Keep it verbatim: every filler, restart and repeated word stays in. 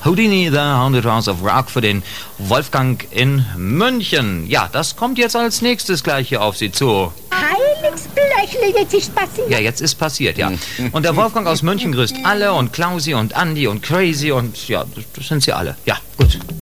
Houdini, The Haunted House of Rock für den Wolfgang in München. Ja, das kommt jetzt als nächstes gleich hier auf Sie zu. Heiligsblechle, jetzt ist passiert. Ja, jetzt ist passiert, ja. Und der Wolfgang aus München grüßt alle und Klausi und Andi und Crazy und ja, das sind sie alle. Ja, gut.